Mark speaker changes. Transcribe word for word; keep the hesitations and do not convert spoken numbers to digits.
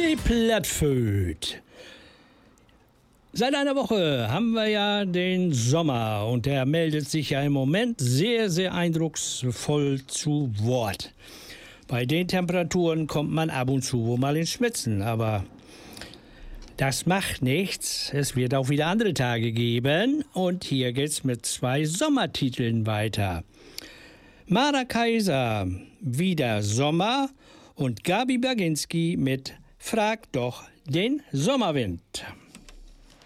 Speaker 1: Willi Plattfüt. Seit einer Woche haben wir ja den Sommer und der meldet sich ja im Moment sehr, sehr eindrucksvoll zu Wort. Bei den Temperaturen kommt man ab und zu wohl mal ins Schwitzen, aber das macht nichts. Es wird auch wieder andere Tage geben und hier geht's mit zwei Sommertiteln weiter. Mara Kaiser, wieder Sommer und Gabi Baginski mit Frag doch den Sommerwind.